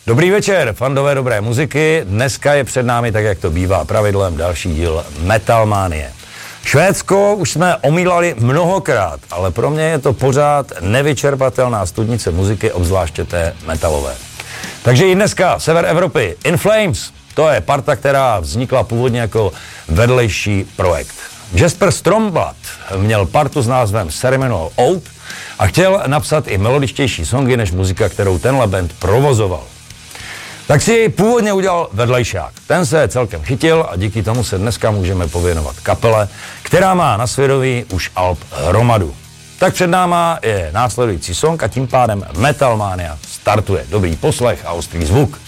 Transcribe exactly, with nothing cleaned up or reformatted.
Dobrý večer, fandové dobré muziky. Dneska je před námi, tak jak to bývá pravidlem, další díl Metalmanie. Švédsko už jsme omílali mnohokrát, ale pro mě je to pořád nevyčerpatelná studnice muziky, obzvláště té metalové. Takže i dneska sever Evropy, In Flames, to je parta, která vznikla původně jako vedlejší projekt. Jesper Strömblad měl partu s názvem Ceremonial Oath a chtěl napsat i melodičtější songy než muzika, kterou tenhle band provozoval. Tak si původně udělal vedlejšák. Ten se celkem chytil a díky tomu se dneska můžeme pověnovat kapele, která má na svědomí už alb hromadu. Tak před náma je následující song a tím pádem Metalmania startuje. Dobrý poslech a ostrý zvuk.